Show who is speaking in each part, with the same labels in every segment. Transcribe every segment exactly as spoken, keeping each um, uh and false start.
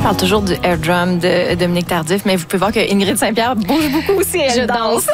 Speaker 1: parle toujours du air drum de Dominique Tardif, mais vous pouvez voir que Ingrid Saint-Pierre bouge beaucoup aussi. Elle
Speaker 2: Je danse.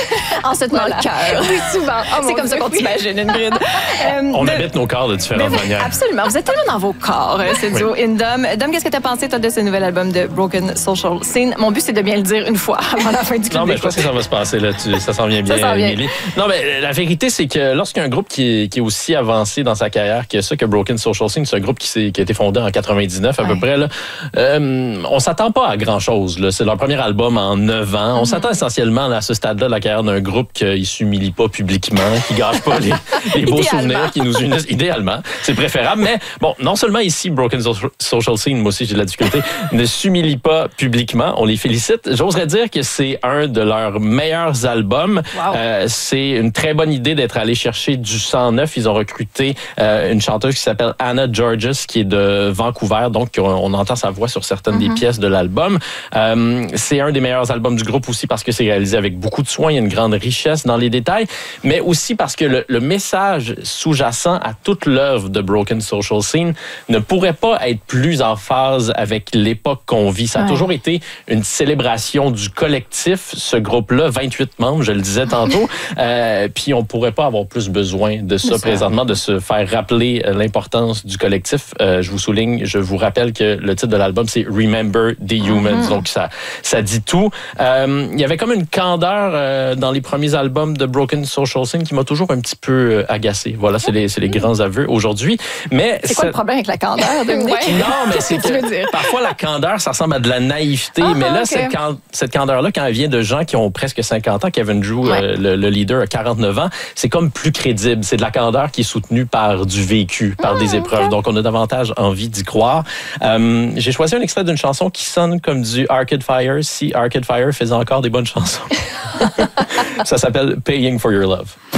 Speaker 1: En se tenant
Speaker 2: Voilà.
Speaker 1: le cœur.
Speaker 2: Oui, souvent. Oh,
Speaker 1: C'est
Speaker 2: mon
Speaker 1: comme ça
Speaker 2: Dieu,
Speaker 1: qu'on
Speaker 2: oui.
Speaker 1: t'imagine, Ingrid. Euh,
Speaker 3: On
Speaker 1: de-
Speaker 3: habite nos corps de différentes
Speaker 1: Mais-
Speaker 3: manières.
Speaker 1: Absolument. Vous êtes tellement dans vos corps, euh, ce duo Indom. Dom, qu'est-ce que tu as pensé, toi, de ce nouvel album de Broken Social Scene? Mon but, c'est de bien le dire une fois avant la fin du clip.
Speaker 3: Non, mais je
Speaker 1: d'écoute.
Speaker 3: pense que ça va se passer, là. Tu- ça s'en vient bien,
Speaker 1: Ça s'en vient.
Speaker 3: Émilie. Non, mais la vérité, c'est que lorsqu'un groupe qui est, qui est aussi avancé dans sa carrière que ça, que Broken Social Scene, c'est un groupe qui, s'est- qui a été fondé en quatre-vingt-dix-neuf à
Speaker 1: Ouais.
Speaker 3: peu près, là, euh, on s'attend pas à grand-chose, là. C'est leur premier album en neuf ans. On s'attend essentiellement là, à ce stade-là de la carrière d'un groupe qui s'humilie pas publiquement, qui gâche pas les, les beaux
Speaker 1: Idéalement.
Speaker 3: souvenirs qui nous unissent. Idéalement, c'est préférable. Mais bon, non seulement ici, Broken So- Social Scene, moi aussi j'ai de la difficulté, ne s'humilie pas publiquement. On les félicite. J'oserais dire que c'est un de leurs meilleurs albums.
Speaker 1: Wow.
Speaker 3: Euh, c'est une très bonne idée d'être allé chercher du sang neuf. Ils ont recruté euh, une chanteuse qui s'appelle Anna Georges, qui est de Vancouver. Donc, on, on entend sa voix sur certaines des pièces de l'album. Euh, c'est un des meilleurs albums du groupe aussi parce que c'est réalisé avec beaucoup de soin. Il y a une grande richesse dans les détails, mais aussi parce que le, le message sous-jacent à toute l'œuvre de Broken Social Scene ne pourrait pas être plus en phase avec l'époque qu'on vit. Ça a
Speaker 1: Ouais.
Speaker 3: toujours été une célébration du collectif, ce groupe-là, vingt-huit membres, je le disais tantôt, euh, puis on pourrait pas avoir plus besoin de ça
Speaker 1: ça.
Speaker 3: présentement, de se faire rappeler euh, l'importance du collectif. Euh, je vous souligne, je vous rappelle que le titre de l'album, c'est Remember the Humans,
Speaker 1: Mm-hmm.
Speaker 3: donc ça, ça dit tout. Euh, il y avait comme une candeur euh, dans les premiers albums de Broken Social Scene qui m'a toujours un petit peu euh, agacé. Voilà, c'est les, c'est les grands aveux aujourd'hui. Mais
Speaker 1: C'est quoi le problème avec la candeur, Dominique?
Speaker 2: Ouais.
Speaker 3: non, mais c'est
Speaker 1: Qu'est-ce que tu veux
Speaker 3: que
Speaker 1: dire?
Speaker 3: parfois la candeur, ça ressemble à de la naïveté.
Speaker 1: Ah,
Speaker 3: mais là,
Speaker 1: ok.
Speaker 3: cette, can- cette candeur-là, quand elle vient de gens qui ont presque cinquante ans, Kevin Drew,
Speaker 1: Ouais.
Speaker 3: euh, le, le leader, a quarante-neuf ans, c'est comme plus crédible. C'est de la candeur qui est soutenue par du vécu, par des épreuves.
Speaker 1: ok.
Speaker 3: Donc, on a davantage envie d'y croire. Euh, j'ai choisi un extrait d'une chanson qui sonne comme du Arcade Fire, si Arcade Fire faisait encore des bonnes chansons. Ça s'appelle Paying for Your Love.